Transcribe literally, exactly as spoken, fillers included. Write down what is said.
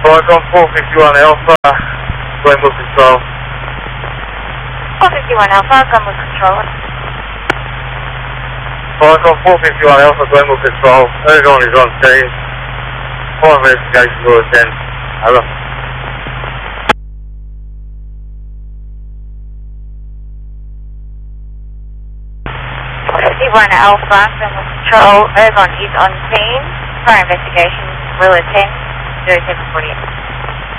Falcon four fifty-one Alpha, Glenwood Control. four fifty-one Alpha, Glenwood Control. Falcon four fifty-one Alpha, Glenwood Control. Ergon is on scene. Fire investigation will attend. Hello. four fifty-one Alpha, Glenwood Control. Ergon is on scene. Fire investigation will attend. zero seven forty-eight.